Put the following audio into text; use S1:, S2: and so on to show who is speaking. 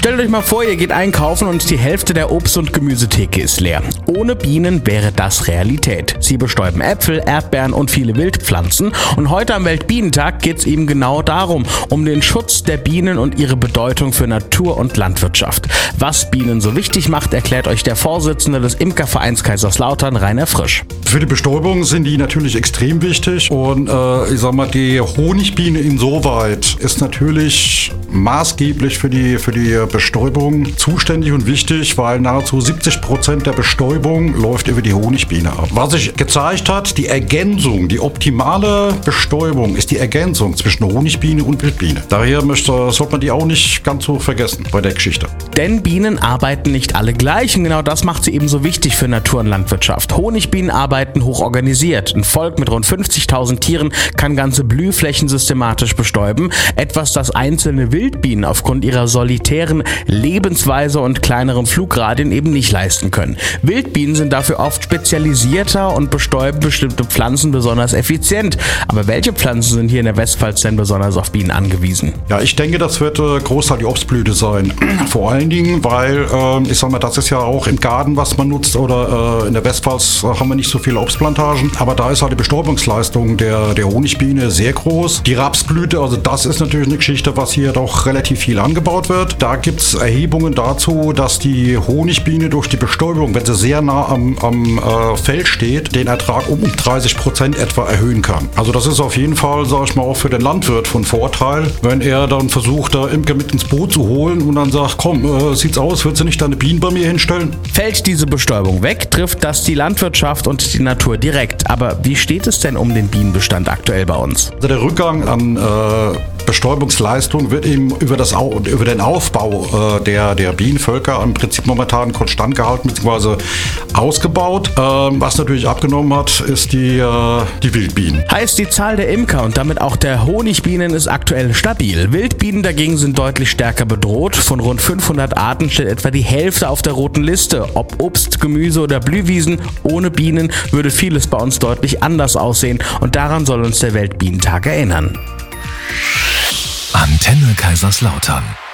S1: Stellt euch mal vor, ihr geht einkaufen und die Hälfte der Obst- und Gemüsetheke ist leer. Ohne Bienen wäre das Realität. Sie bestäuben Äpfel, Erdbeeren und viele Wildpflanzen. Und heute am Weltbienentag geht es eben genau darum, um den Schutz der Bienen und ihre Bedeutung für Natur und Landwirtschaft. Was Bienen so wichtig macht, erklärt euch der Vorsitzende des Imkervereins Kaiserslautern, Rainer Frisch.
S2: Für die Bestäubung sind die natürlich extrem wichtig und die Honigbiene insoweit ist natürlich maßgeblich für die Bestäubung zuständig und wichtig, weil nahezu 70% der Bestäubung läuft über die Honigbiene ab. Was sich gezeigt hat, die Ergänzung, die optimale Bestäubung ist die Ergänzung zwischen Honigbiene und Wildbiene. Daher sollte man die auch nicht ganz so vergessen bei der Geschichte.
S1: Denn Bienen arbeiten nicht alle gleich und genau das macht sie eben so wichtig für Natur und Landwirtschaft. Honigbienen arbeiten hoch organisiert. Ein Volk mit rund 50.000 Tieren kann ganze Blühflächen systematisch bestäuben. Etwas, das einzelne Wildbienen aufgrund ihrer solitären Lebensweise und kleineren Flugradien eben nicht leisten können. Wildbienen sind dafür oft spezialisierter und bestäuben bestimmte Pflanzen besonders effizient. Aber welche Pflanzen sind hier in der Westpfalz denn besonders auf Bienen angewiesen?
S2: Ja, ich denke, das wird Großteil die Obstblüte sein. Vor allen Dingen, weil, das ist ja auch im Garten, was man nutzt, oder in der Westpfalz haben wir nicht so viele Obstplantagen, aber da ist halt die Bestäubungsleistung der Honigbiene sehr groß. Die Rapsblüte, also das ist natürlich eine Geschichte, was hier doch relativ viel angebaut wird. Da gibt es Erhebungen dazu, dass die Honigbiene durch die Bestäubung, wenn sie sehr nah am Feld steht, den Ertrag um 30% etwa erhöhen kann. Also das ist auf jeden Fall, auch für den Landwirt von Vorteil, wenn er dann versucht, da Imker mit ins Boot zu holen und dann sagt, komm, sieht's aus, willst du nicht deine Bienen bei mir hinstellen?
S1: Fällt diese Bestäubung weg, trifft das die Landwirtschaft und die Natur direkt. Aber wie steht es denn um den Bienenbestand aktuell bei uns?
S2: Also der Rückgang an Bestäubungsleistung wird eben über den Aufbau der Bienenvölker im Prinzip momentan konstant gehalten bzw. ausgebaut. Was natürlich abgenommen hat, ist die Wildbienen.
S1: Heißt, die Zahl der Imker und damit auch der Honigbienen ist aktuell stabil. Wildbienen dagegen sind deutlich stärker bedroht. Von rund 500 Arten steht etwa die Hälfte auf der roten Liste. Ob Obst, Gemüse oder Blühwiesen, ohne Bienen würde vieles bei uns deutlich anders aussehen. Und daran soll uns der Weltbienentag erinnern.
S3: Antenne Kaiserslautern.